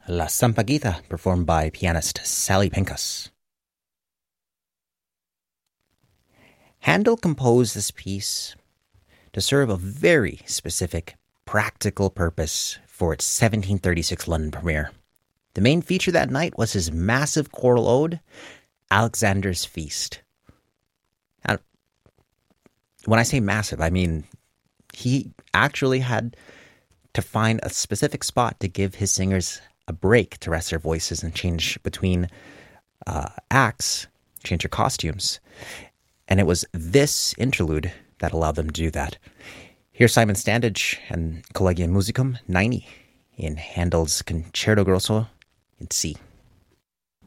La Sampaguita, performed by pianist Sally Pincus. Handel composed this piece to serve a very specific, practical purpose for its 1736 London premiere. The main feature that night was his massive choral ode, Alexander's Feast. Now, when I say massive, I mean he actually had to find a specific spot to give his singers a break to rest their voices and change between acts, change their costumes. And it was this interlude that allowed them to do that. Here's Simon Standage and Collegium Musicum 90 in Handel's Concerto Grosso in C.